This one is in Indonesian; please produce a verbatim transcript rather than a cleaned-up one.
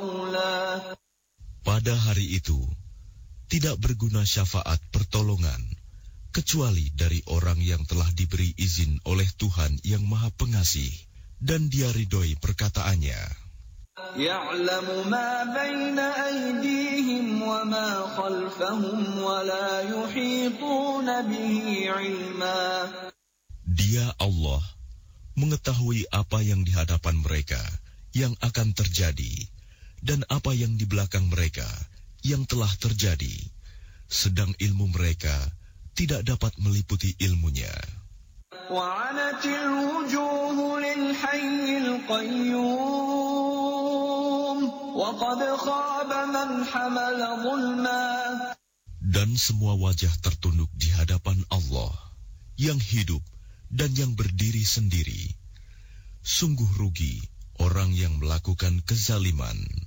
قولا. Pada hari itu, tidak berguna syafaat pertolongan, kecuali dari orang yang telah diberi izin oleh Tuhan yang Maha Pengasih, dan Dia ridhoi perkataannya. يعلم ما بين أيديهم وما خلفهم ولا يحيطون به علما. Dia Allah mengetahui apa yang di hadapan mereka yang akan terjadi dan apa yang di belakang mereka yang telah terjadi, sedang ilmu mereka tidak dapat meliputi ilmunya. وعنت الوجوه للحي القيوم وقد خاب من حمل ظلما. Dan semua wajah tertunduk di hadapan Allah yang hidup dan yang berdiri sendiri. Sungguh rugi orang yang melakukan kezaliman.